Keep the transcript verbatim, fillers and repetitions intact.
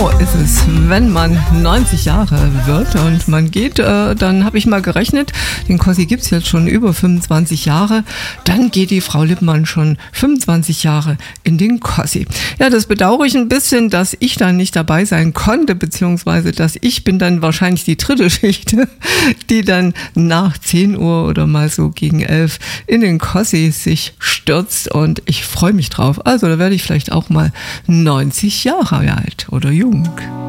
So ist es, wenn man neunzig Jahre wird und man geht, äh, dann habe ich mal gerechnet, den Kossi gibt es jetzt schon über fünfundzwanzig Jahre, dann geht die Frau Lippmann schon fünfundzwanzig Jahre in den Kossi. Ja, das bedauere ich ein bisschen, dass ich dann nicht dabei sein konnte, beziehungsweise dass ich bin dann wahrscheinlich die dritte Schicht, die dann nach zehn Uhr oder mal so gegen elf in den Kossi sich stürzt und ich freue mich drauf. Also da werde ich vielleicht auch mal neunzig Jahre alt oder jung.